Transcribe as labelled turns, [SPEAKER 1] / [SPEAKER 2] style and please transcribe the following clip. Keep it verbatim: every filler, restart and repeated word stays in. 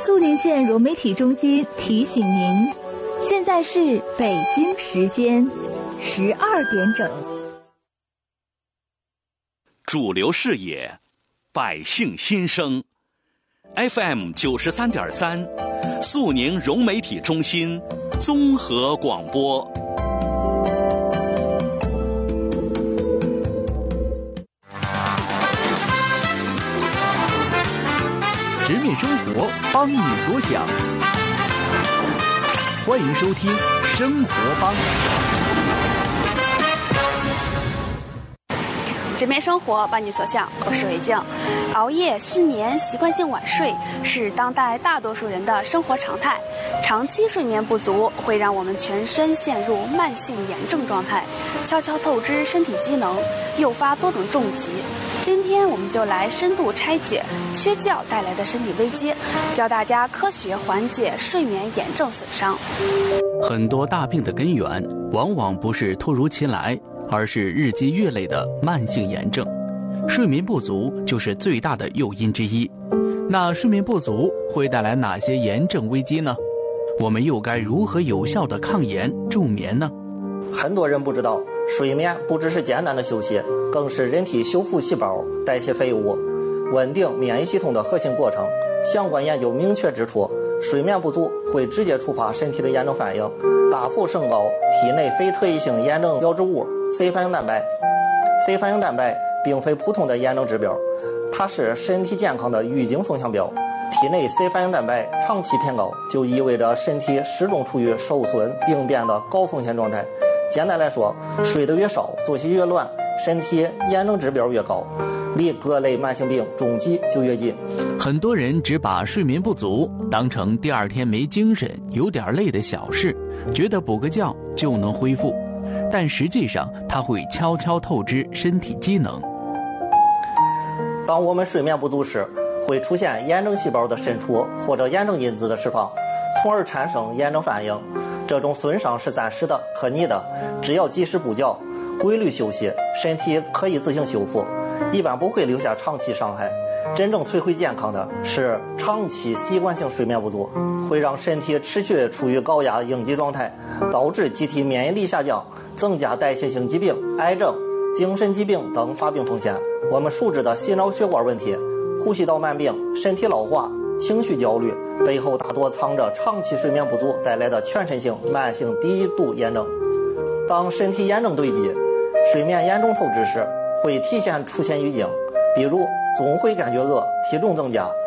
[SPEAKER 1] 肃宁县融媒体中心提醒您，现在是北京时间十二点整。
[SPEAKER 2] 主流视野，百姓心声 ，F M 九十三点三，肃宁融媒体中心综合广播。
[SPEAKER 3] 直面生活，帮你所想。欢迎收听《生活帮》。
[SPEAKER 4] 直面生活，帮你所想。我是韦静。熬夜、失眠、习惯性晚睡是当代大多数人的生活常态。长期睡眠不足会让我们全身陷入慢性炎症状态，悄悄透支身体机能，诱发多种重疾。今天我们就来深度拆解缺觉带来的身体危机，教大家科学缓解睡眠炎症损伤。
[SPEAKER 3] 很多大病的根源往往不是突如其来，而是日积月累的慢性炎症。睡眠不足就是最大的诱因之一。那睡眠不足会带来哪些炎症危机呢？我们又该如何有效的抗炎助眠呢？
[SPEAKER 5] 很多人不知道，睡眠不只是简单的休息，更是人体修复细胞、代谢废物、稳定免疫系统的核心过程。相关研究明确指出，睡眠不足会直接触发身体的炎症反应，大幅升高体内非特异性炎症标志物 C 反应蛋白。C 反应蛋白并非普通的炎症指标，它是身体健康的预警风向标。体内 C 反应蛋白长期偏高，就意味着身体始终处于受损病变的高风险状态。简单来说，睡得越少，作息越乱，身体炎症指标越高，离各类慢性病终极就越近。
[SPEAKER 3] 很多人只把睡眠不足当成第二天没精神、有点累的小事，觉得补个觉就能恢复，但实际上它会悄悄透支身体机能。
[SPEAKER 5] 当我们睡眠不足时，会出现炎症细胞的渗出或者炎症因子的释放，从而产生炎症反应。这种损伤是暂时的、可逆的，只要及时补觉、规律休息，身体可以自行修复，一般不会留下长期伤害。真正摧毁健康的是长期习惯性睡眠不足，会让身体持续处于高压应激状态，导致机体免疫力下降，增加代谢性疾病、癌症、精神疾病等发病风险。我们熟知的心脑血管问题、呼吸道慢病、身体老化、情绪焦虑，背后大多藏着长期睡眠不足带来的全身性慢性低度炎症。当身体炎症堆积，睡眠严重透支时，会提前出现预警，比如总会感觉饿、体重增加、